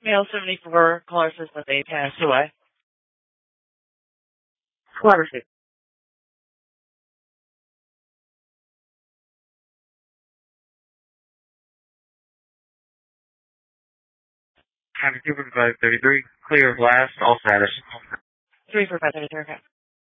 Male 74, caller says that they passed away. Waterford. County 2 for 533, clear of last, all status. 3 for 533, okay.